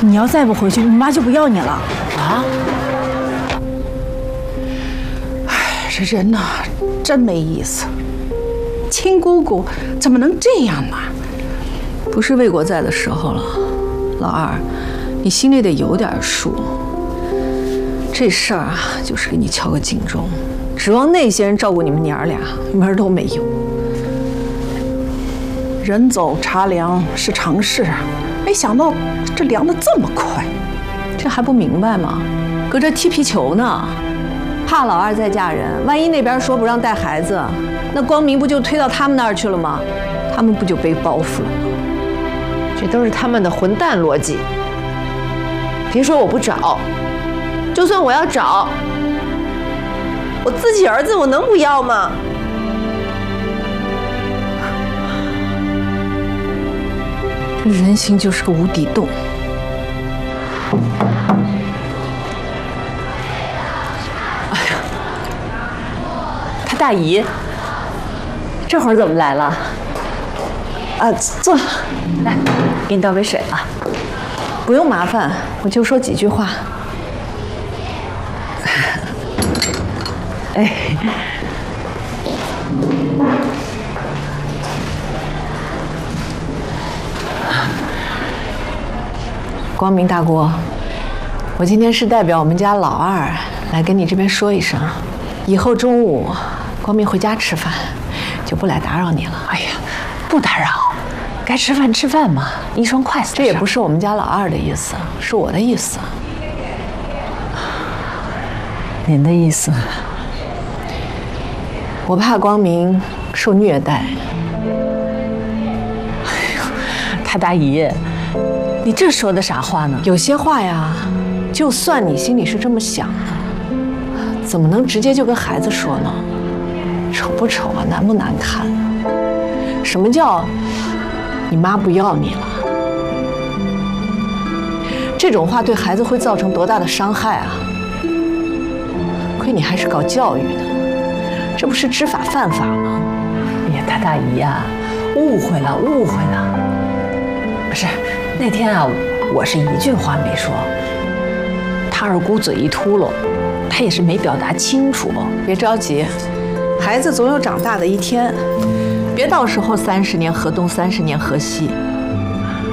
你要再不回去，你妈就不要你了。 啊！ 哎，这人呐，真没意思。亲姑姑怎么能这样呢？ 不是魏国在的时候了，老二，你心里得有点数。这事儿啊，就是给你敲个警钟，指望那些人照顾你们娘俩，门儿都没有。 人走茶凉是常事，没想到这凉得这么快。 这还不明白吗？搁这踢皮球呢，怕老二再嫁人，万一那边说不让带孩子，那光明不就推到他们那儿去了吗？他们不就背包袱了吗？ 这都是他们的混蛋逻辑。别说我不找，就算我要找，我自己儿子我能不要吗？ 这人心就是个无底洞。哎呀，他大姨，这会儿怎么来了？啊，坐，来，给你倒杯水啊。不用麻烦，我就说几句话。哎，光明大姑，我今天是代表我们家老二来跟你这边说一声，以后中午光明回家吃饭，就不来打扰你了。 哎呀，不打扰，该吃饭吃饭嘛，一双筷子。 这也不是我们家老二的意思，是我的意思。 您的意思？ 我怕光明受虐待。 他大姨，你这说的啥话呢？ 有些话呀，就算你心里是这么想的，怎么能直接就跟孩子说呢？丑不丑啊，难不难看啊？什么叫你妈不要你了？这种话对孩子会造成多大的伤害啊？亏你还是搞教育的，这不是知法犯法吗？ 哎呀，他大姨呀，误会了，误会了。不是，那天啊，我是一句话没说，他二姑嘴一秃噜，他也是没表达清楚。 别着急，孩子总有长大的一天，别到时候30年河东30年河西。